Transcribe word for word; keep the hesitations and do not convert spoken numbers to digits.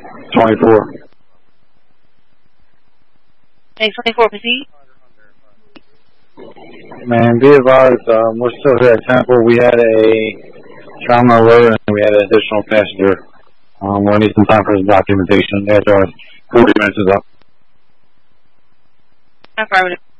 twenty-four. A twenty-four, proceed. Man, be advised, um, we're still here at Temple. We had a trauma alert and we had an additional passenger. Um, we'll need some time for the documentation. After our forty minutes is up. Affirmative.